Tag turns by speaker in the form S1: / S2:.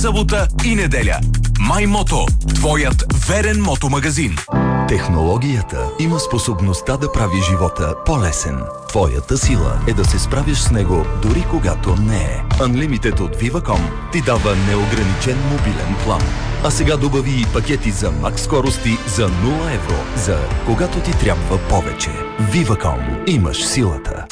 S1: събота и неделя. MyMoto, твоят верен мотомагазин.
S2: Технологията има способността да прави живота по-лесен. Твоята сила е да се справиш с него, дори когато не е. Unlimited от Viva.com ти дава неограничен мобилен план. А сега добави и пакети за макс скорости за 0 евро, за когато ти трябва повече. Viva.com. Имаш силата.